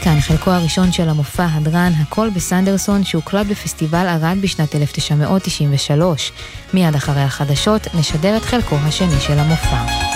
כאן חלקו הראשון של המופע הדרן הכל בסנדרסון שהוקלט בפסטיבל ערד בשנת 1993. מיד אחרי החדשות נשדר את חלקו השני של המופע.